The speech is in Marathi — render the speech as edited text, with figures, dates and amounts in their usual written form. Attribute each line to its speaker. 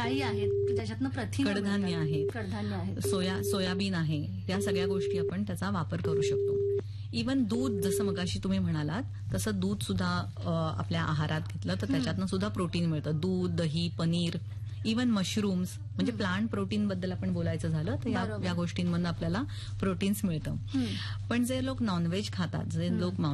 Speaker 1: डाळी आहेत ज्याच्यातनं प्रथिन,
Speaker 2: कडधान्य आहेत,
Speaker 1: कडधान्य आहेत,
Speaker 2: सोयाबीन आहे, या सगळ्या गोष्टी आपण त्याचा वापर करू शकतो. इव्हन दूध, जसं मगाशी तुम्ही म्हणालात तसं दूध सुद्धा आपल्या आहारात घेतलं तर त्याच्यातनं सुद्धा प्रोटीन मिळतं. दूध, दही, पनीर, इव्हन मशरूम्स, म्हणजे प्लांट प्रोटीन बद्दल आपण बोलायचं झालं तर या गोष्टींमधून आपल्याला प्रोटीन्स मिळतं. पण जे लोक नॉनव्हेज खातात, जे लोक